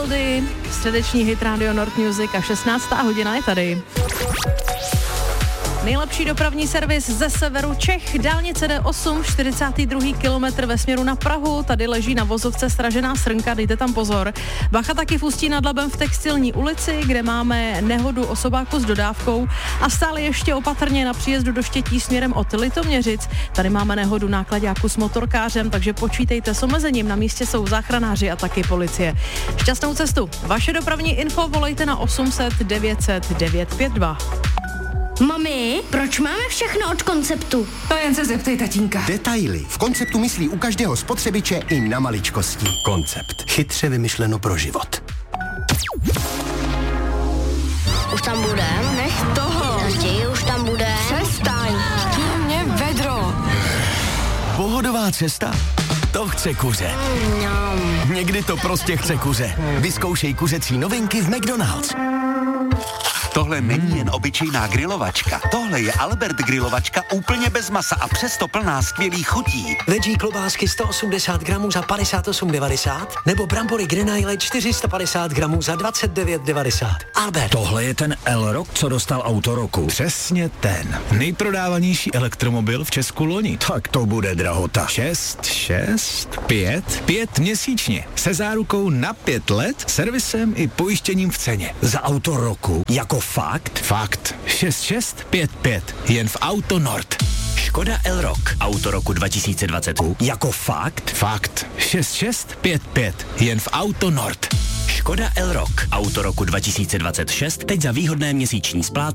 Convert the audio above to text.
Melody, středeční hit Radio Nord Music a 16. hodina je tady. Nejlepší dopravní servis ze severu Čech, dálnice D8, 42. kilometr ve směru na Prahu, tady leží na vozovce sražená srnka, dejte tam pozor. Bacha taky v Ústí nad Labem v Textilní ulici, kde máme nehodu osobáku s dodávkou a stále ještě opatrně na příjezdu do Štětí směrem od Litoměřic. Tady máme nehodu náklaďáku s motorkářem, takže počítejte s omezením, na místě jsou záchranáři a taky policie. Šťastnou cestu. Vaše dopravní info volejte na 800 900 952. Mami, proč máme všechno od Konceptu? To jen se zeptej tatínka. Detaily. V Konceptu myslí u každého spotřebiče i na maličkosti. Koncept. Chytře vymyšleno pro život. Už tam bude? Nech toho. Už tam bude. Přestaň. Mě vedro. Pohodová cesta? To chce kuře. Někdy to prostě chce kuře. Vyzkoušej kuřecí novinky v McDonald's. Tohle není jen obyčejná grilovačka. Tohle je Albert grilovačka úplně bez masa a přesto plná skvělých chutí. Veggie klobásky 180 gramů za 58,90 nebo brambory Grenaille 450 gramů za 29,90. Albert. Tohle je ten Elrock, co dostal auto roku. Přesně ten. Nejprodávanější elektromobil v Česku loni. Tak to bude drahota. 5 měsíčně. Se zárukou na 5 let, servisem i pojištěním v ceně. Za auto roku. Jako fakt? Fakt. 6655. Jen v Auto Nord. Škoda Elrock. Auto roku 2020. Jako fakt? Fakt. 6655. Jen v Auto Nord. Škoda Elrock. Auto roku 2026. Teď za výhodné měsíční splátky